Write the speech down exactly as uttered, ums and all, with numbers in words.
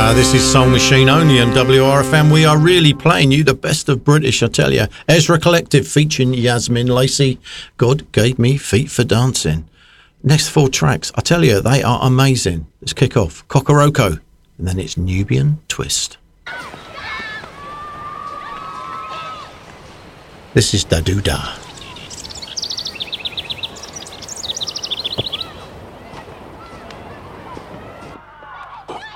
Uh, this is Soul Machine only on W R F M. We are really playing you the best of British, I tell you. Ezra Collective featuring Yasmin Lacey. God gave me feet for dancing. Next four tracks, I tell you, they are amazing. Let's kick off. Kokoroko, and then it's Nubian Twist. This is Daduda.